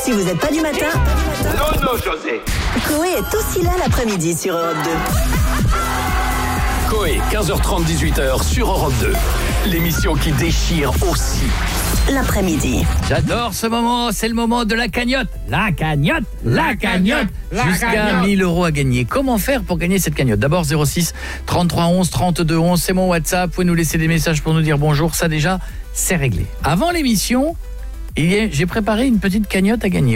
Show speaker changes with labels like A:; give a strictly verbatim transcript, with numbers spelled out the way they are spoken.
A: Si vous n'êtes pas du matin...
B: Non, non, José.
A: Coé est aussi là l'après-midi sur Europe deux.
C: Coé, quinze heures trente, dix-huit heures sur Europe deux. L'émission qui déchire aussi.
A: L'après-midi.
D: J'adore ce moment, c'est le moment de la cagnotte. La cagnotte, la cagnotte. Jusqu'à mille euros à gagner. Comment faire pour gagner cette cagnotte? D'abord zéro six, trente-trois onze, trente-deux onze, c'est mon WhatsApp. Vous pouvez nous laisser des messages pour nous dire bonjour. Ça déjà, c'est réglé. Avant l'émission, il y a- j'ai préparé une petite cagnotte à gagner.